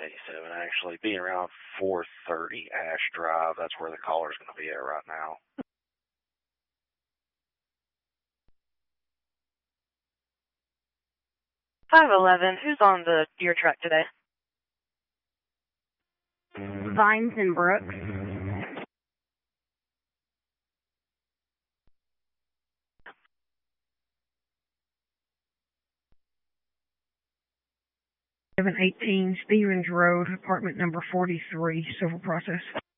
87, actually. Being around 430 Ash Drive. That's where the caller's going to be at right now. Who's on your truck today? Vines and Brooks. Seven 18 Stevens Road, apartment number 43, Silver Process.